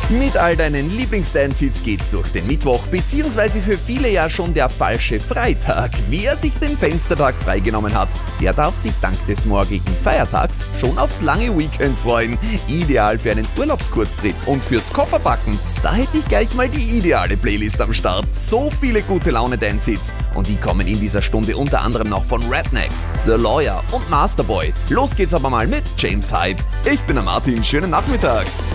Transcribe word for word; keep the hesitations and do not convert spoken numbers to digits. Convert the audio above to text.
Mit all deinen Lieblings-Dance-Hits geht's durch den Mittwoch, beziehungsweise für viele ja schon der falsche Freitag. Wer sich den Fenstertag freigenommen hat, der darf sich dank des morgigen Feiertags schon aufs lange Weekend freuen. Ideal für einen Urlaubskurztrip und fürs Kofferpacken, da hätte ich gleich mal die ideale Playlist am Start. So viele gute Laune-Dance-Hits und die kommen in dieser Stunde unter anderem noch von Rednex, The Lawyer und Masterboy. Los geht's aber mal mit James Hype. Ich bin der Martin, schönen Nachmittag.